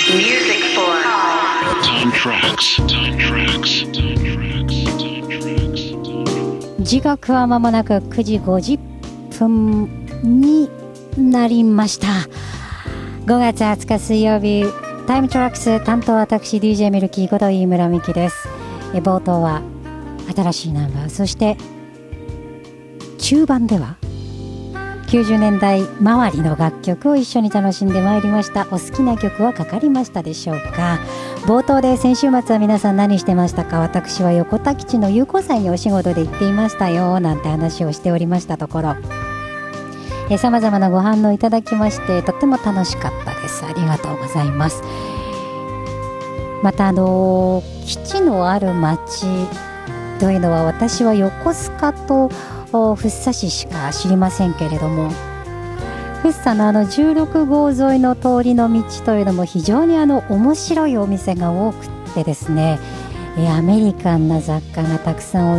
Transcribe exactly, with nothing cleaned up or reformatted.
Music for Time Tracks. Time Tracks. Time Tracks. Time Tracks. 時刻は間もなくくじごじゅっぷんになりました。ごがつはつか水曜日、タイムトラックス担当私 ディージェー ミルキーこと飯村美希です。え冒頭は新しいナンバー、そして中盤ではきゅうじゅうねんだい周りの楽曲を一緒に楽しんでまいりました。お好きな曲はかかりましたでしょうか。冒頭で先週末は皆さん何してましたか。私は横田基地の友好祭にお仕事で行っていましたよなんて話をしておりましたところ、え様々なご反応いただきましてとっても楽しかったです。ありがとうございます。またあの基地のある町というのは私は横須賀と福生市しか知りませんけれども、福生のあのじゅうろくごう沿いの通りの道というのも非常にあの面白いお店が多くてですね、アメリカンな雑貨がたくさん置い